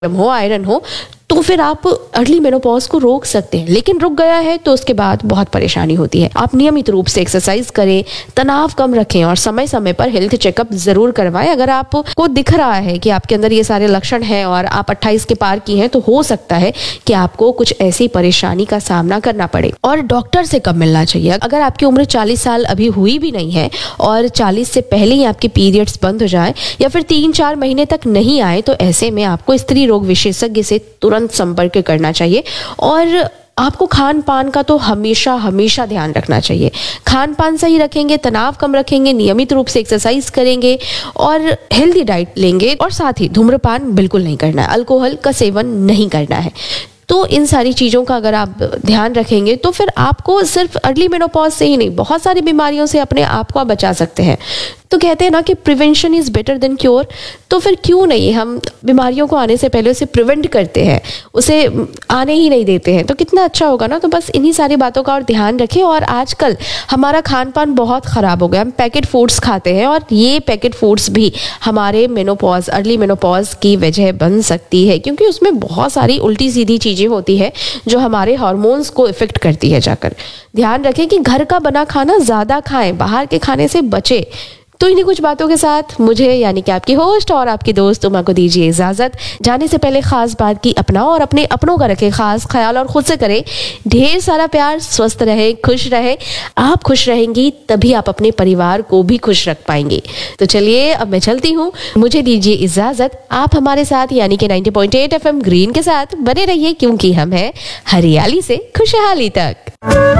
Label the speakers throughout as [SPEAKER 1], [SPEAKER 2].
[SPEAKER 1] हो, आयरन हो, तो फिर आप अर्ली मेनोपॉज को रोक सकते हैं। लेकिन रुक गया है तो उसके बाद बहुत परेशानी होती है। आप नियमित रूप से एक्सरसाइज करें, तनाव कम रखें और समय समय पर हेल्थ चेकअप जरूर करवाएं। अगर आपको दिख रहा है कि आपके अंदर ये सारे लक्षण हैं और आप 28 के पार की हैं, तो हो सकता है कि आपको कुछ ऐसी परेशानी का सामना करना पड़े। और डॉक्टर से कब मिलना चाहिए? अगर आपकी उम्र 40 साल अभी हुई भी नहीं है और 40 से पहले ही आपके पीरियड्स बंद हो जाए या फिर 3-4 महीने तक नहीं आए, तो ऐसे में आपको स्त्री रोग विशेषज्ञ से तुरंत संपर्क करना चाहिए। और आपको खान पान का तो हमेशा हमेशा ध्यान रखना चाहिए। खान पान सही रखेंगे, तनाव कम रखेंगे, नियमित रूप से एक्सरसाइज करेंगे और हेल्दी डाइट लेंगे, और साथ ही धूम्रपान बिल्कुल नहीं करना है, अल्कोहल का सेवन नहीं करना है। तो इन सारी चीज़ों का अगर आप ध्यान रखेंगे तो फिर आपको सिर्फ अर्ली मेनोपॉज से ही नहीं, बहुत सारी बीमारियों से अपने आप को आप बचा सकते हैं। तो कहते हैं ना कि prevention is better than cure. तो फिर क्यों नहीं हम बीमारियों को आने से पहले उसे प्रिवेंट करते हैं, उसे आने ही नहीं देते हैं, तो कितना अच्छा होगा ना। तो बस इन्हीं सारी बातों का और ध्यान रखें। और आजकल हमारा खान पान बहुत ख़राब हो गया, हम पैकेट फूड्स खाते हैं और ये पैकेट फूड्स भी हमारे मेनोपॉज, अर्ली मेनोपॉज की वजह बन सकती है, क्योंकि उसमें बहुत सारी उल्टी सीधी चीज़ें होती है जो हमारे हार्मोन्स को इफेक्ट करती है जाकर। ध्यान रखें कि घर का बना खाना ज़्यादा खाएं, बाहर के खाने से बचें। तो इन्हीं कुछ बातों के साथ मुझे यानी कि आपकी होस्ट और आपकी दोस्त उमा को दीजिए इजाजत। जाने से पहले खास बात की अपना और अपने अपनों का रखें खास ख्याल और खुद से करें ढेर सारा प्यार। स्वस्थ रहे, खुश रहे। आप खुश रहेंगी तभी आप अपने परिवार को भी खुश रख पाएंगे। तो चलिए अब मैं चलती हूँ, मुझे दीजिए इजाजत। आप हमारे साथ यानी कि 90.8 FM ग्रीन के साथ बने रहिए, क्योंकि हम हैं हरियाली से खुशहाली तक।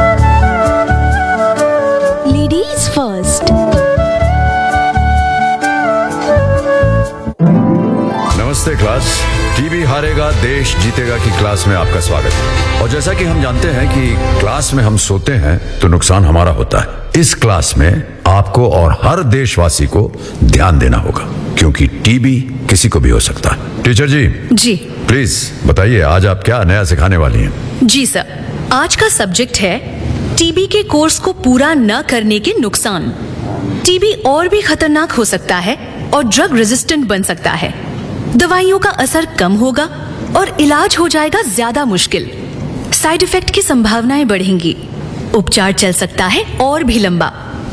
[SPEAKER 2] Ladies first.
[SPEAKER 3] नमस्ते क्लास। टीबी हारेगा देश जीतेगा की क्लास में आपका स्वागत है। और जैसा कि हम जानते हैं कि क्लास में हम सोते हैं तो नुकसान हमारा होता है। इस क्लास में आपको और हर देशवासी को ध्यान देना होगा, क्योंकि टीबी किसी को भी हो सकता है। टीचर जी प्लीज बताइए, आज आप क्या नया सिखाने वाली हैं?
[SPEAKER 2] जी सर, आज का सब्जेक्ट है टीबी के कोर्स को पूरा न करने के नुकसान। टीबी और भी खतरनाक हो सकता है और ड्रग रेजिस्टेंट बन सकता है। दवाइयों का असर कम होगा और इलाज हो जाएगा ज्यादा मुश्किल। साइड इफेक्ट की संभावनाएं बढ़ेंगी। उपचार चल सकता है और भी लंबा।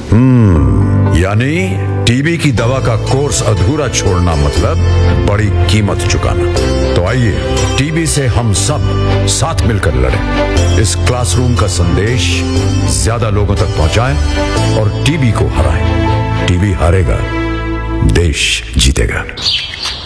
[SPEAKER 3] यानी टीबी की दवा का कोर्स अधूरा छोड़ना मतलब बड़ी कीमत चुकाना। तो आइए टीबी से हम सब साथ मिलकर लड़ें। इस क्लासरूम का संदेश ज्यादा लोगों तक पहुंचाएं और टीबी को हराएं। टीबी हारेगा, देश जीतेगा।